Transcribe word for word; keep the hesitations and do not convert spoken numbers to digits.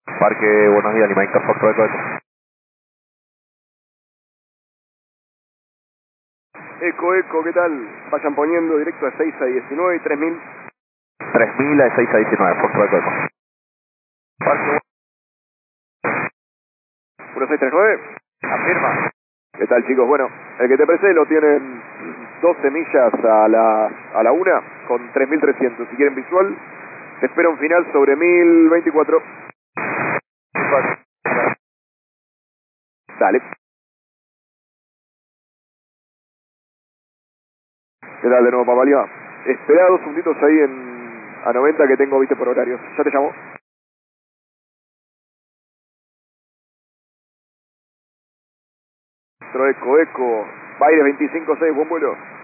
Parque, buenos días, Lima Inca Foxtrot Eco. Eco, Eco, ¿qué tal? Vayan poniendo directo a seis a diecinueve y tres mil. tres mil a seis a diecinueve, Foxtrot Eco. Parque, uno seis tres nueve. afirma. ¿Qué tal, chicos? Bueno, el que te preselo tienen doce millas a la, a la una con tres mil trescientos. Si quieren visual, te espera un final sobre mil veinticuatro. Dale. ¿Qué tal de nuevo, Papá Lima? Esperá dos segunditos ahí en a noventa que tengo, viste, por horarios. Ya te llamo. Eco, Eco. Baires veinticinco seis, buen vuelo.